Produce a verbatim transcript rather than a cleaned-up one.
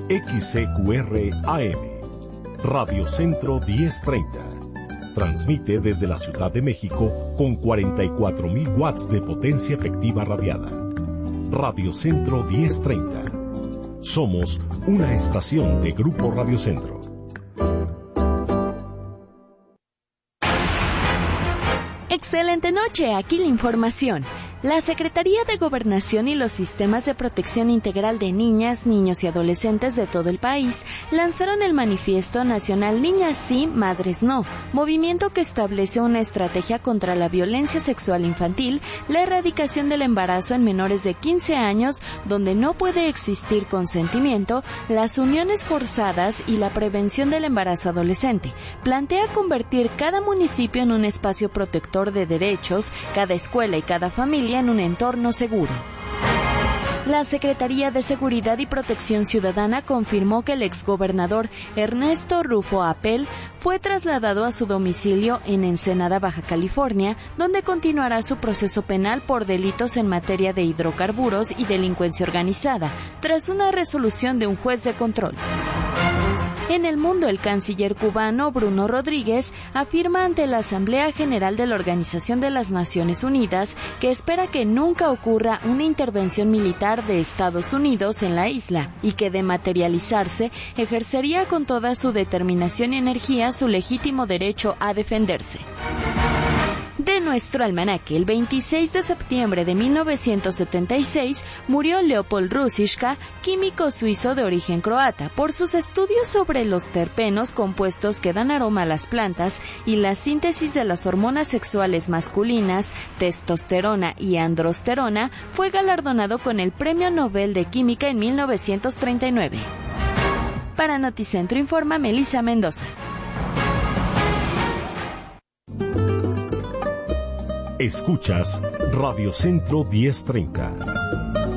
X C Q R A M, Radio Centro diez treinta. Transmite desde la Ciudad de México con cuarenta y cuatro mil watts de potencia efectiva radiada. Radio Centro diez treinta. Somos una estación de Grupo Radio Centro. Excelente noche, aquí la información. La Secretaría de Gobernación y los Sistemas de Protección Integral de Niñas, Niños y Adolescentes de todo el país lanzaron el Manifiesto Nacional Niñas Sí, Madres No, movimiento que establece una estrategia contra la violencia sexual infantil, la erradicación del embarazo en menores de quince años, donde no puede existir consentimiento, las uniones forzadas y la prevención del embarazo adolescente. Plantea convertir cada municipio en un espacio protector de derechos, cada escuela y cada familia en un entorno seguro. La Secretaría de Seguridad y Protección Ciudadana confirmó que el exgobernador Ernesto Rufo Apel fue trasladado a su domicilio en Ensenada, Baja California, donde continuará su proceso penal por delitos en materia de hidrocarburos y delincuencia organizada, tras una resolución de un juez de control. En el mundo, el canciller cubano Bruno Rodríguez afirma ante la Asamblea General de la Organización de las Naciones Unidas que espera que nunca ocurra una intervención militar de Estados Unidos en la isla y que, de materializarse, ejercería con toda su determinación y energía su legítimo derecho a defenderse. De nuestro almanaque, el veintiséis de septiembre de mil novecientos setenta y seis murió Leopold Ružička, químico suizo de origen croata, por sus estudios sobre los terpenos, compuestos que dan aroma a las plantas, y la síntesis de las hormonas sexuales masculinas, testosterona y androsterona. Fue galardonado con el Premio Nobel de Química en mil novecientos treinta y nueve. Para Noticentro informa Melissa Mendoza. Escuchas Radio Centro diez treinta.